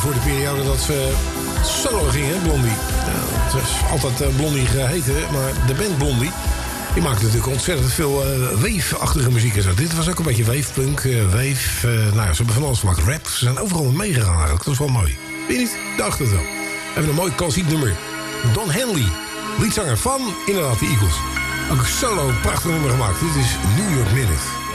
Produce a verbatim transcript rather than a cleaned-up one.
Voor de periode dat ze solo gingen, Blondie. Nou, het was altijd uh, Blondie geheten, maar de band Blondie... die maakte natuurlijk ontzettend veel uh, wave-achtige muziek en zo. Dit was ook een beetje wavepunk, uh, wave... Uh, nou, ze hebben van alles gemaakt. Rap, ze zijn overal meegegaan eigenlijk. Dat is wel mooi. Weet je niet? Dacht het wel. Even een mooi klassiek nummer. Don Henley, liedzanger van, inderdaad, de Eagles. Ook een solo, prachtig nummer gemaakt. Dit is New York Minute.